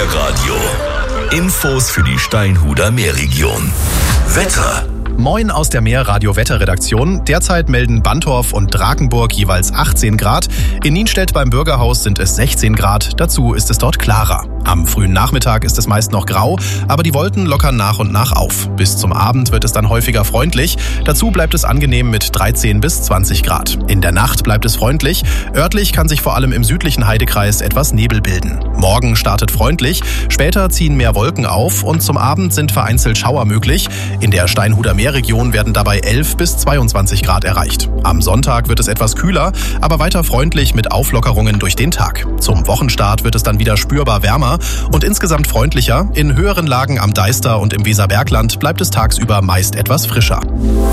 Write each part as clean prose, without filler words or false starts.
Meerradio. Infos für die Steinhuder Meerregion. Wetter. Moin aus der Meerradio-Wetterredaktion. Derzeit melden Bantorf und Drakenburg jeweils 18 Grad. In Nienstedt beim Bürgerhaus sind es 16 Grad. Dazu ist es dort klarer. Am frühen Nachmittag ist es meist noch grau, aber die Wolken lockern nach und nach auf. Bis zum Abend wird es dann häufiger freundlich. Dazu bleibt es angenehm mit 13 bis 20 Grad. In der Nacht bleibt es freundlich. Örtlich kann sich vor allem im südlichen Heidekreis etwas Nebel bilden. Morgen startet freundlich. Später ziehen mehr Wolken auf und zum Abend sind vereinzelt Schauer möglich. In der Steinhuder Meerregion werden dabei 11 bis 22 Grad erreicht. Am Sonntag wird es etwas kühler, aber weiter freundlich mit Auflockerungen durch den Tag. Zum Wochenstart wird es dann wieder spürbar wärmer und insgesamt freundlicher. In höheren Lagen am Deister und im Weserbergland bleibt es tagsüber meist etwas frischer.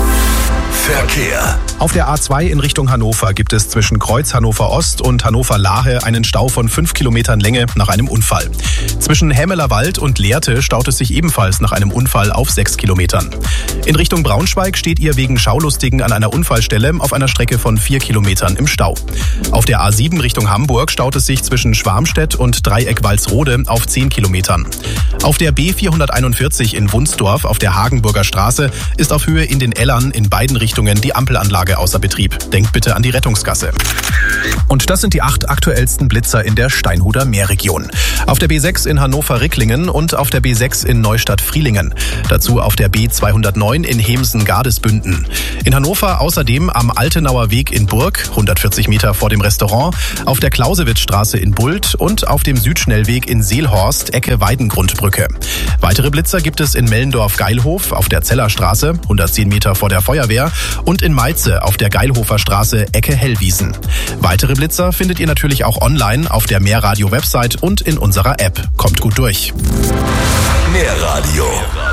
Verkehr. Auf der A2 in Richtung Hannover gibt es zwischen Kreuz Hannover Ost und Hannover Lahe einen Stau von 5 Kilometern Länge nach einem Unfall. Zwischen Hämeler Wald und Lehrte staut es sich ebenfalls nach einem Unfall auf 6 Kilometern. In Richtung Braunschweig steht ihr wegen Schaulustigen an einer Unfallstelle auf einer Strecke von 4 Kilometern im Stau. Auf der A7 Richtung Hamburg staut es sich zwischen Schwarmstedt und Dreieck Walsrode auf 10 Kilometern. Auf der B441 in Wunsdorf auf der Hagenburger Straße ist auf Höhe in den Ellern in beiden Richtungen die Ampelanlage außer Betrieb. Denkt bitte an die Rettungsgasse. Und das sind die 8 aktuellsten Blitzer in der Steinhuder Meerregion. Auf der B6 in Hannover-Ricklingen und auf der B6 in Neustadt-Frielingen. Dazu auf der B209 in Hemsen-Gardesbünden. In Hannover außerdem am Altenauer Weg in Burg, 140 Meter vor dem Restaurant, auf der Clausewitzstraße in Bult und auf dem Südschnellweg in Seelhorst, Ecke Weidengrundbrücke. Weitere Blitzer gibt es in Mellendorf-Geilhof auf der Zellerstraße, 110 Meter vor der Feuerwehr, und in Meize auf der Geilhofer Straße, Ecke Hellwiesen. Weitere Blitzer findet ihr natürlich auch online auf der Meerradio-Website und in unserer App. Kommt gut durch. Meerradio.